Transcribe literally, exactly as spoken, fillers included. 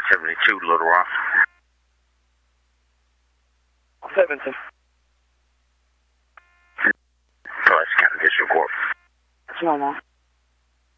seventy-two, Little Rock. Seventeen. Pulaski County District Court. It's normal.